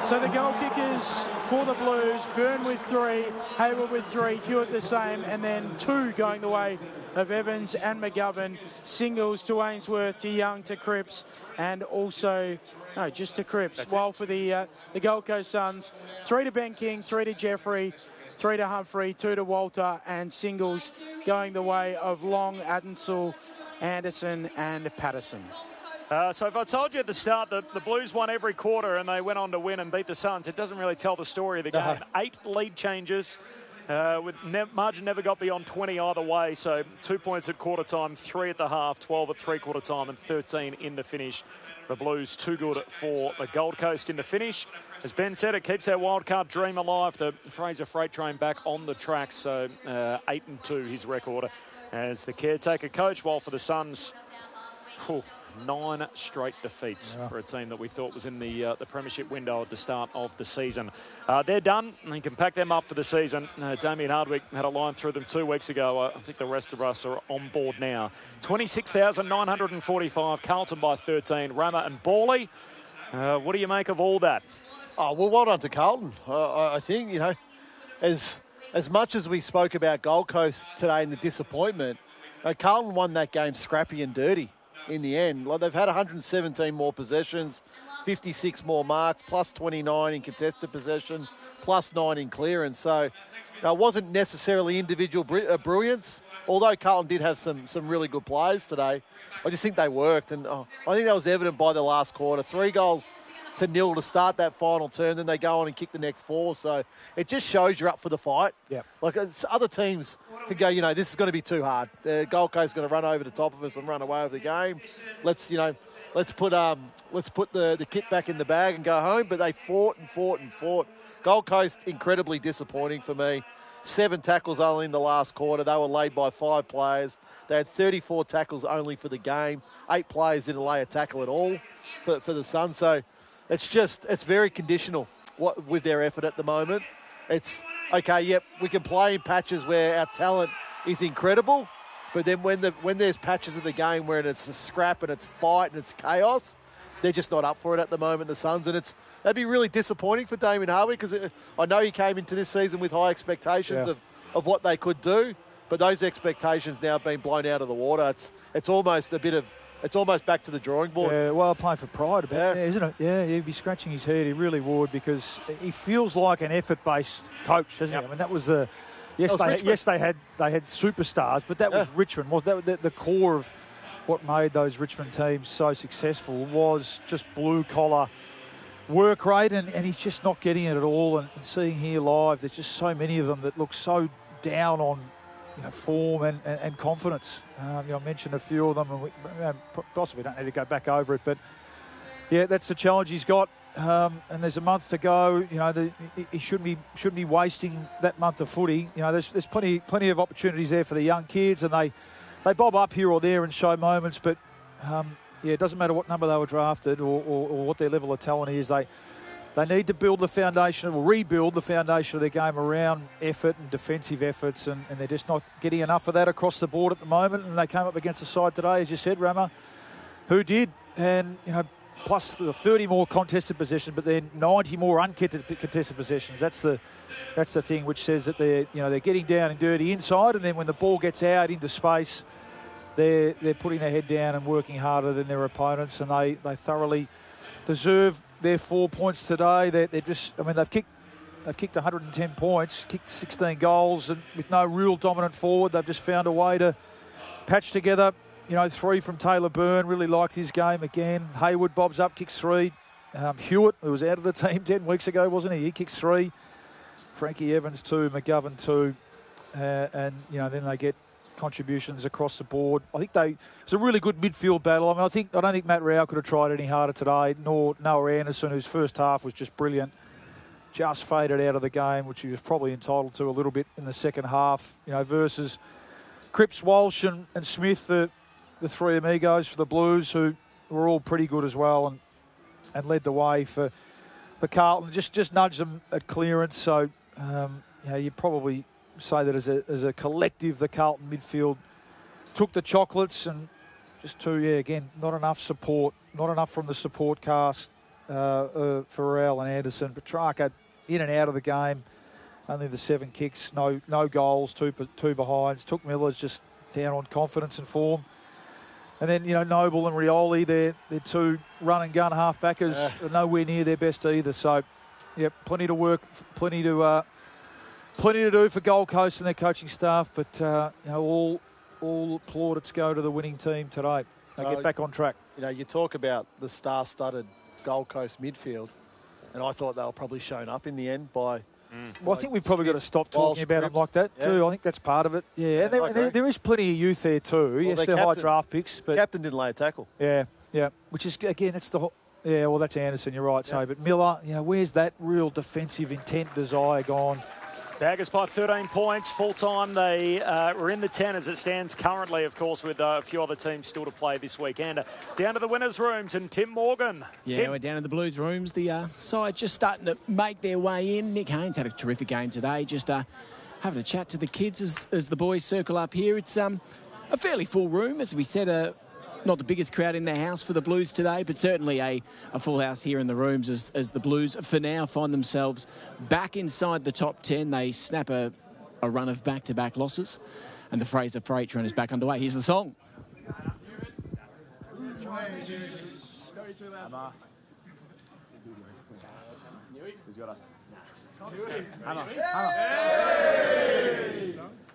So the goal kickers for the Blues, Byrne with 3, Hayward with 3, Hewitt the same, and then 2 going the way of Evans and McGovern. Singles to Ainsworth, to Young, to Cripps, and also, no, just to Cripps. That's while it. for the Gold Coast Suns, 3 to Ben King, 3 to Jeffrey, 3 to Humphrey, 2 to Walter, and singles going the way of Long, Adensel, Anderson, and Patterson. So if I told you at the start that the Blues won every quarter and they went on to win and beat the Suns, it doesn't really tell the story of the game. 8 lead changes. With margin never got beyond 20 either way. So 2 points at quarter time, 3 at the half, 12 at three-quarter time, and 13 in the finish. The Blues too good for the Gold Coast in the finish. As Ben said, it keeps our wildcard dream alive. The Fraser Freight Train back on the track. So 8-2 his record as the caretaker coach. While for the Suns, 9 straight defeats for a team that we thought was in the premiership window at the start of the season. They're done. They can pack them up for the season. Damien Hardwick had a line through them 2 weeks ago. I think the rest of us are on board now. 26,945. Carlton by 13. Rama and Bawley. What do you make of all that? Oh, well, well done to Carlton. I think, you know, as much as we spoke about Gold Coast today and the disappointment, Carlton won that game scrappy and dirty. In the end, like, they've had 117 more possessions, 56 more marks, plus 29 in contested possession, plus 9 in clearance. So it wasn't necessarily individual brilliance, although Carlton did have some really good players today. I just think they worked, and I think that was evident by the last quarter. 3-0 to start that final term, then they go on and kick the next 4. So it just shows you're up for the fight. Yeah. Like, other teams could go, you know, this is going to be too hard. The Gold Coast is going to run over the top of us and run away with the game. Let's put the kit back in the bag and go home. But they fought and fought and fought. Gold Coast, incredibly disappointing for me. 7 tackles only in the last quarter. They were laid by 5 players. They had 34 tackles only for the game. 8 players didn't lay a tackle at all for the Suns. So it's very conditional with their effort at the moment. It's, okay, yep, we can play in patches where our talent is incredible, but then when there's patches of the game where it's a scrap and it's fight and it's chaos, they're just not up for it at the moment, the Suns. And that'd be really disappointing for Damien Hardwick, because I know he came into this season with high expectations of what they could do, but those expectations now have been blown out of the water. It's almost back to the drawing board. Yeah, well, playing for pride about it, isn't it? Yeah, he'd be scratching his head. He really would, because he feels like an effort-based coach, doesn't he? I mean, that was the yes, they had superstars, but that was Richmond. Was that the core of what made those Richmond teams so successful? Was just blue collar work rate, and he's just not getting it at all. And seeing here live, there's just so many of them that look so down on, you know, form and confidence. I mentioned a few of them, and we possibly don't need to go back over it, but yeah, that's the challenge he's got. And there's a month to go. You know, he shouldn't be wasting that month of footy. You know, there's plenty of opportunities there for the young kids, and they bob up here or there and show moments. But it doesn't matter what number they were drafted or what their level of talent is. They need to build the foundation, or rebuild the foundation of their game around effort and defensive efforts, and they're just not getting enough of that across the board at the moment. And they came up against a side today, as you said, Rama, who did, and you know, plus the 30 more contested possessions, but then 90 more uncontested possessions. That's the thing, which says that they're getting down and dirty inside, and then when the ball gets out into space, they're putting their head down and working harder than their opponents, and they thoroughly deserve their 4 points today. They've kicked 110 points, kicked 16 goals, and with no real dominant forward, they've just found a way to patch together. 3 from Taylor Byrne, really liked his game again. Hayward bobs up, kicks 3. Hewitt, who was out of the team 10 weeks ago, wasn't he? He kicks 3. Frankie Evans 2, McGovern 2, and then they get contributions across the board. I think it's a really good midfield battle. I mean, I don't think Matt Rao could have tried any harder today, nor Noah Anderson, whose first half was just brilliant. Just faded out of the game, which he was probably entitled to a little bit in the second half, versus Cripps, Walsh and Smith, the 3 amigos for the Blues, who were all pretty good as well and led the way for Carlton. Just nudged them at clearance. So, you probably say that as a collective, the Carlton midfield took the chocolates, and just again, not enough support, not enough from the support cast. Farrell and Anderson. Petrarca in and out of the game. Only the 7 kicks, no goals, two behinds. Took Miller's just down on confidence and form. And then, Noble and Rioli, they're 2 run-and-gun half-backers, are nowhere near their best either. So, plenty to work, plenty to do for Gold Coast and their coaching staff. But, all plaudits go to the winning team today. They get back on track. You talk about the star-studded Gold Coast midfield, and I thought they were probably shown up in the end by... Well, I think we've probably got to stop talking about them like that too. I think that's part of it. Yeah, and there is plenty of youth there too. Well, yes, they're high draft picks, but captain didn't lay a tackle. Yeah. Which is again, it's the well, that's Anderson. You're right. So, but Miller, where's that real defensive intent, desire gone? Baggers by 13 points, full-time. They were in the 10 as it stands currently, of course, with a few other teams still to play this weekend. Down to the winners' rooms and Tim Morgan. Yeah, Tim. we're down in the Blues' rooms. The side just starting to make their way in. Nick Haynes had a terrific game today. Just having a chat to the kids as the boys circle up here. It's a fairly full room, as we said, not the biggest crowd in the house for the Blues today, but certainly a full house here in the rooms as the Blues, for now, find themselves back inside the top 10. They snap a run of back-to-back losses, and the Fraser Freight run is back underway. Here's the song.